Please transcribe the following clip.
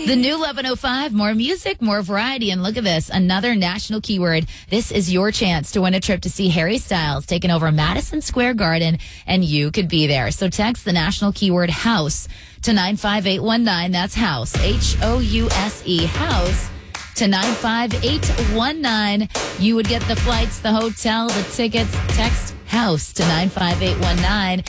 The new 1105, more music, more variety. And look at this, another national keyword. This is your chance to win a trip to see Harry Styles taking over Madison Square Garden, and you could be there. So text the national keyword house to 95819. That's house, House, house to 95819. You would get the flights, the hotel, the tickets. Text house to 95819.